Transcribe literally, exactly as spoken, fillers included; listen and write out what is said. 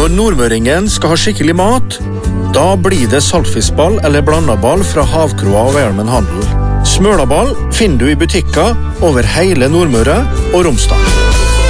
Når nordmøringen skal ha skikkelig mat, da blir det saltfiskball eller blandaball fra Havkroa og Vermen Handel. Smølaball finner du i butikker over hele Nordmøre og Romsdal.